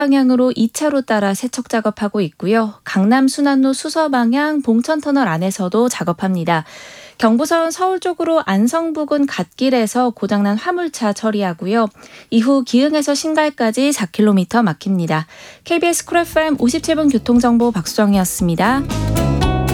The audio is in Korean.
방향으로 2차로 따라 세척 작업하고 있고요. 강남 순환로 수서 방향 봉천터널 안에서도 작업합니다. 경부선 서울 쪽으로 안성 부근 갓길에서 고장난 화물차 처리하고요. 이후 기흥에서 신갈까지 4km 막힙니다. KBS 쿨 FM 57분 교통정보 박수정이었습니다.